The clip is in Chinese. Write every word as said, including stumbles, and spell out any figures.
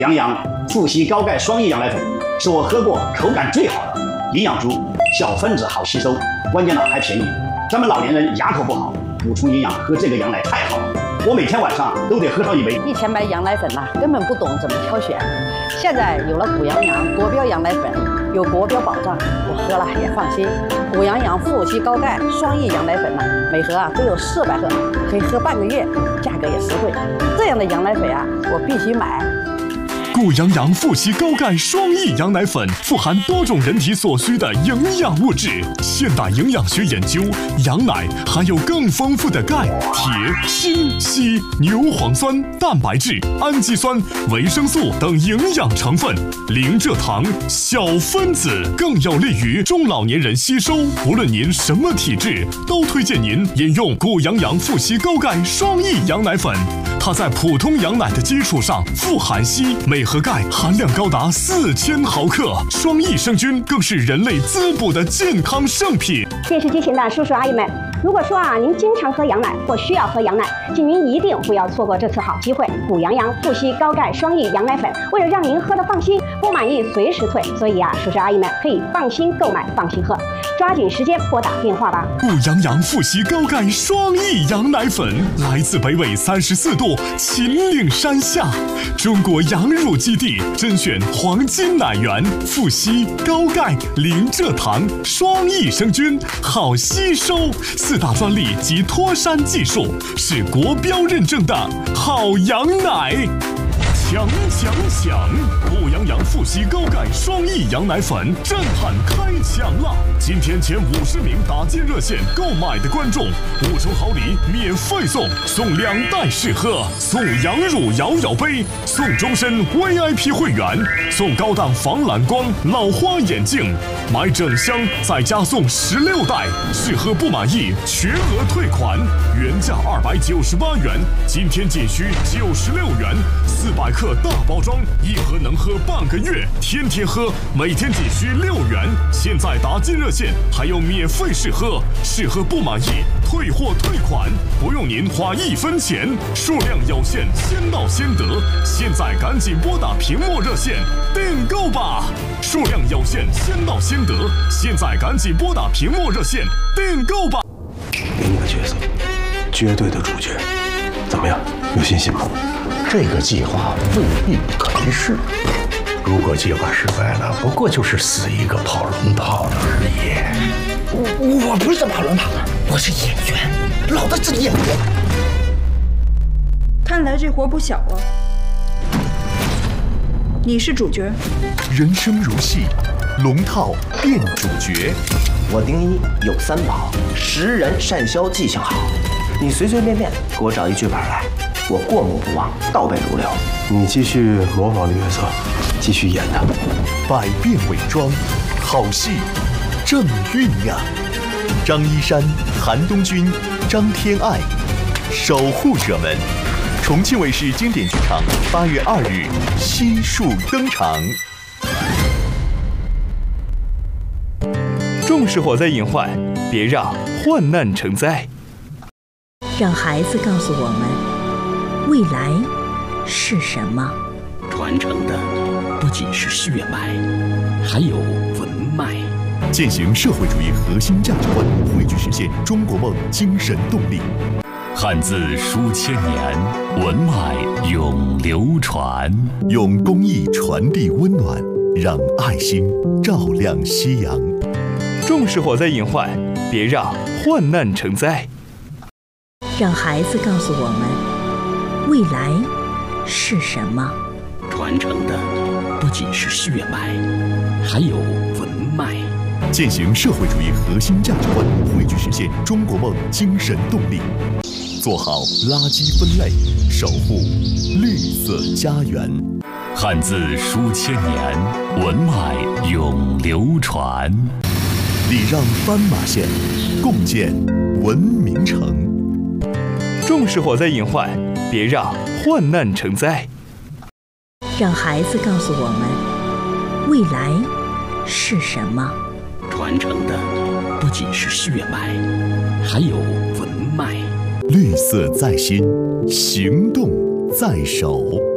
羊羊富硒高钙双益羊奶粉是我喝过口感最好的，营养足，小分子好吸收，关键呢还便宜。咱们老年人牙口不好，补充营养喝这个羊奶太好了。我每天晚上都得喝上一杯。 以前买羊奶粉呐、啊，根本不懂怎么挑选，现在有了谷阳阳国标羊奶粉，有国标保障，我喝了也放心。谷阳阳富硒高钙双益羊奶粉呢、啊，每盒啊都有四百克，可以喝半个月，价格也实惠。这样的羊奶粉啊，我必须买。 谷阳阳富硒高钙双益羊奶粉富含多种人体所需的营养物质。现代营养学研究，羊奶含有更丰富的钙、铁、锌、硒、牛磺酸、蛋白质、氨基酸、维生素等营养成分，零蔗糖、小分子，更有利于中老年人吸收。无论您什么体质，都推荐您饮用谷阳阳富硒高钙双益羊奶粉。它在普通羊奶的基础上富含硒，每盒钙含量高达四千毫克，双益生菌更是人类滋补的健康圣品。 电视机前的叔叔阿姨们，如果说啊您经常喝羊奶或需要喝羊奶，请您一定不要错过这次好机会。谷阳阳富硒高钙双益羊奶粉，为了让您喝得放心，不满意随时退，所以啊叔叔阿姨们可以放心购买，放心喝，抓紧时间拨打电话吧。 谷阳阳富硒高钙双益羊奶粉来自北纬三十四度秦岭山下，中国羊乳基地甄选黄金奶源，富硒高钙零蔗糖双益生菌，好吸收，四大专利及脱山技术，是国标认证的好羊奶。强强强！谷阳阳富硒高钙双益羊奶粉震撼开抢了！今天前五十名打进热线购买的观众，五重好礼免费送，送两袋试喝，送羊乳摇摇杯，送终身 V I P 会员，送高档防蓝光老花眼镜，买整箱再加送十六袋，试喝不满意全额退款，原价二百九十八元，今天仅需九十六元，四百克大包装，一盒能喝半个月，天天喝，每天仅需六元。现在打进热线还有免费试喝，试喝不满意退货退款，不用您花一分钱，数量有限，先到先得。现在赶紧拨打屏幕热线订购吧，数量有限，先到先得。现在赶紧拨打屏幕热线订购吧。 给你个角色，绝对的主角，怎么样？有信心吗？ 这个计划未必不可一试。如果计划失败了，不过就是死一个跑龙套的而已。 我我不是跑龙套的，我是演员，老子是演员。 看来这活不小啊！你是主角。 人生如戏，龙套变主角。 我丁一有三宝：识人、善销、记性好。你随随便便给我找一剧本来，我过目不忘，倒背如流。 你继续模仿这个角色，继续演他。 百变伪装，好戏正酝酿。张一山、韩东君、张天爱，守护者们。重庆卫视经典剧场八月二日悉数登场。重视火灾隐患，别让患难成灾。 让孩子告诉我们，未来是什么？ 传承的不仅是血脉，还有文脉。 践行社会主义核心价值观，汇聚实现中国梦精神动力。汉字书千年，文脉永流传。用公益传递温暖，让爱心照亮夕阳。重视火灾隐患，别让患难成灾。 让孩子告诉我们，未来是什么？ 传承的不仅是血脉，还有文脉。 践行社会主义核心价值观，汇聚实现中国梦精神动力。做好垃圾分类，守护绿色家园。汉字书千年，文脉永流传。礼让斑马线，共建文明城。重视火灾隐患，别让患难成灾。 让孩子告诉我们，未来是什么？ 传承的不仅是血脉，还有文脉。 绿色在心，行动在手。